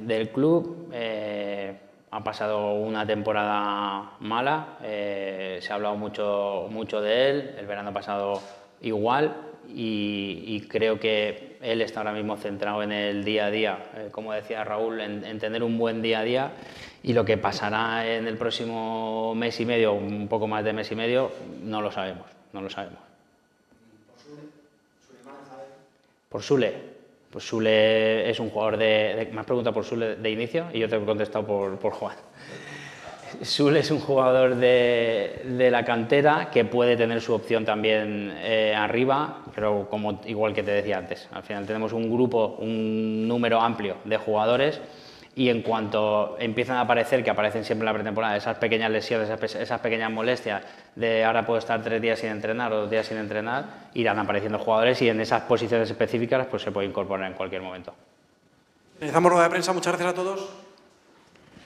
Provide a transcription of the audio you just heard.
del club. Ha pasado una temporada mala, se ha hablado mucho de él, el verano pasado igual, y creo que él está ahora mismo centrado en el día a día, como decía Raúl, en tener un buen día a día, y lo que pasará en el próximo mes y medio, un poco más de mes y medio, no lo sabemos. Por Sule, pues Sule es un jugador me has preguntado por Sule de inicio y yo te he contestado por Juan. Sule es un jugador de la cantera que puede tener su opción también arriba, pero igual que te decía antes, al final tenemos un grupo, un número amplio de jugadores, y en cuanto empiezan a aparecer, que aparecen siempre en la pretemporada, esas pequeñas lesiones, esas pequeñas molestias de ahora puedo estar 3 días sin entrenar o 2 días sin entrenar, irán apareciendo jugadores y en esas posiciones específicas pues se puede incorporar en cualquier momento. Finalizamos rueda de prensa, muchas gracias a todos.